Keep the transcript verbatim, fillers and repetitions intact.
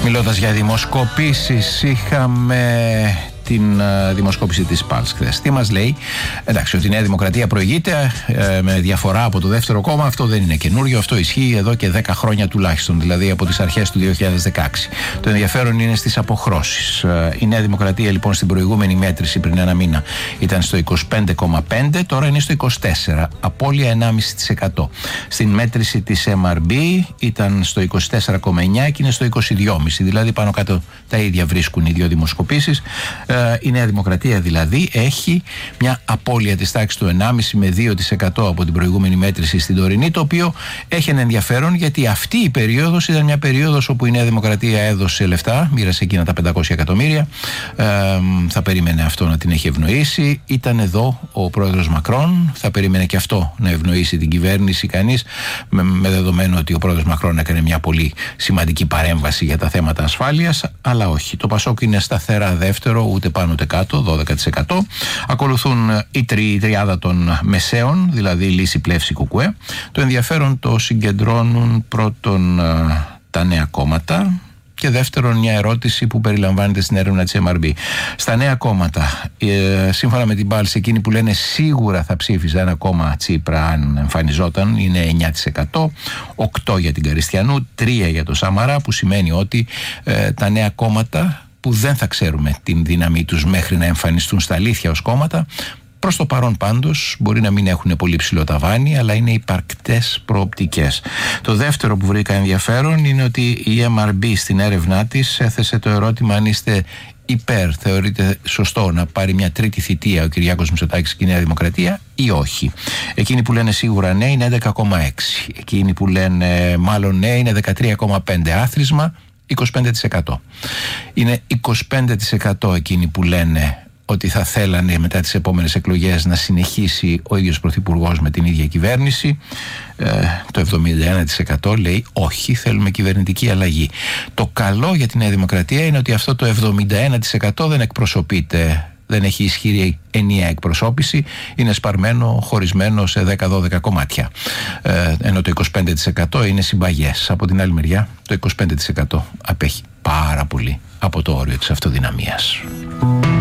Μιλώντας για δημοσκοπήσεις, είχαμε την uh, δημοσκόπηση της Pulse χθες. Τι μας λέει? Εντάξει, ότι η Νέα Δημοκρατία προηγείται ε, με διαφορά από το δεύτερο κόμμα, αυτό δεν είναι καινούριο, αυτό ισχύει εδώ και δέκα χρόνια τουλάχιστον, δηλαδή από τις αρχές του δύο χιλιάδες δεκαέξι. Το ενδιαφέρον είναι στις αποχρώσεις. Ε, η Νέα Δημοκρατία λοιπόν στην προηγούμενη μέτρηση πριν ένα μήνα ήταν στο είκοσι πέντε κόμμα πέντε, τώρα είναι στο είκοσι τέσσερα, απώλεια ενάμιση τοις εκατό. Στην μέτρηση της εμ αρ μπι ήταν στο είκοσι τέσσερα κόμμα εννιά και είναι στο είκοσι δύο κόμμα πέντε, δηλαδή πάνω κάτω τα ίδια βρίσκουν οι δύο δημοσκοπήσεις. Η Νέα Δημοκρατία δηλαδή έχει μια απώλεια της τάξης του ενάμιση με δύο τοις εκατό από την προηγούμενη μέτρηση στην τωρινή, το οποίο έχει ένα ενδιαφέρον γιατί αυτή η περίοδος ήταν μια περίοδος όπου η Νέα Δημοκρατία έδωσε λεφτά, μοίρασε εκείνα τα πεντακόσια εκατομμύρια, ε, θα περίμενε αυτό να την έχει ευνοήσει. Ήταν εδώ ο πρόεδρος Μακρόν, θα περίμενε και αυτό να ευνοήσει την κυβέρνηση κανείς, με, με δεδομένο ότι ο πρόεδρος Μακρόν έκανε μια πολύ σημαντική παρέμβαση για τα θέματα ασφάλειας, αλλά όχι. Το Πασόκ είναι σταθερά δεύτερο, ούτε πάνω ούτε κάτω, δώδεκα τοις εκατό. Ακολουθούν η, τρι, η τριάδα των μεσαίων, δηλαδή Λύση, Πλεύση, Κουκουέ. Το ενδιαφέρον το συγκεντρώνουν πρώτον τα νέα κόμματα και δεύτερον μια ερώτηση που περιλαμβάνεται στην έρευνα της εμ αρ μπι. Στα νέα κόμματα, ε, σύμφωνα με την Pulse, εκείνοι που λένε σίγουρα θα ψήφιζε ένα κόμμα Τσίπρα αν εμφανιζόταν είναι εννιά τοις εκατό, οκτώ τοις εκατό για την Καριστιανού, τρία τοις εκατό για το Σαμαρά, που σημαίνει ότι ε, τα νέα κόμματα που δεν θα ξέρουμε την δύναμή τους μέχρι να εμφανιστούν στα αλήθεια ως κόμματα, προς το παρόν πάντως μπορεί να μην έχουν πολύ ψηλό ταβάνι, αλλά είναι υπαρκτές προοπτικές. Το δεύτερο που βρήκα ενδιαφέρον είναι ότι η εμ αρ μπι στην έρευνά της έθεσε το ερώτημα αν είστε υπέρ, θεωρείτε σωστό να πάρει μια τρίτη θητεία ο Κυριάκος Μητσοτάκης και η Νέα Δημοκρατία ή όχι. Εκείνοι που λένε σίγουρα ναι είναι έντεκα κόμμα έξι, εκείνοι που λένε μάλλον ναι είναι δεκατρία κόμμα πέντε, άθροισμα είκοσι πέντε τοις εκατό. Είναι είκοσι πέντε τοις εκατό εκείνοι που λένε ότι θα θέλανε μετά τις επόμενες εκλογές να συνεχίσει ο ίδιος πρωθυπουργός με την ίδια κυβέρνηση. Ε, το εβδομήντα ένα τοις εκατό λέει όχι, θέλουμε κυβερνητική αλλαγή. Το καλό για τη Νέα Δημοκρατία είναι ότι αυτό το εβδομήντα ένα τοις εκατό δεν εκπροσωπείται, δεν έχει ισχυρή ενιαία εκπροσώπηση, είναι σπαρμένο, χωρισμένο σε δέκα δώδεκα κομμάτια. Ε, ενώ το είκοσι πέντε τοις εκατό είναι συμπαγές. Από την άλλη μεριά, το είκοσι πέντε τοις εκατό απέχει πάρα πολύ από το όριο της αυτοδυναμίας.